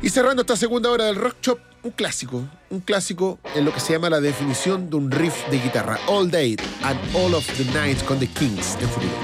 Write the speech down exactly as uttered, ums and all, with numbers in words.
Y cerrando esta segunda hora del Rock Shop, un clásico, un clásico en lo que se llama la definición de un riff de guitarra. All Day and All of the Night con The Kings en futuro.